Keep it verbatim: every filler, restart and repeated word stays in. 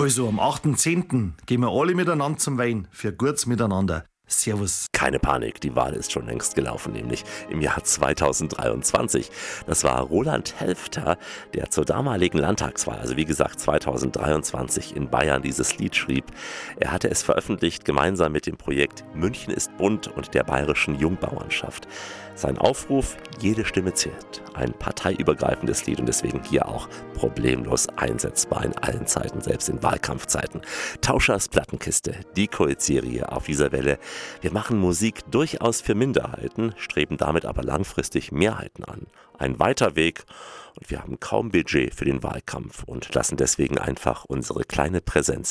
Also am achten zehnten gehen wir alle miteinander zum Wein für gutes Miteinander. Servus. Keine Panik, die Wahl ist schon längst gelaufen, nämlich im Jahr zweitausenddreiundzwanzig. Das war Roland Helfter, der zur damaligen Landtagswahl, also wie gesagt zweitausenddreiundzwanzig in Bayern dieses Lied schrieb. Er hatte es veröffentlicht gemeinsam mit dem Projekt München ist bunt und der Bayerischen Jungbauernschaft. Sein Aufruf, jede Stimme zählt. Ein parteiübergreifendes Lied und deswegen hier auch problemlos einsetzbar in allen Zeiten, selbst in Wahlkampfzeiten. Tauschers Plattenkiste, die Kultserie auf dieser Welle. Wir machen Musik durchaus für Minderheiten, streben damit aber langfristig Mehrheiten an. Ein weiter Weg und wir haben kaum Budget für den Wahlkampf und lassen deswegen einfach unsere kleine Präsenz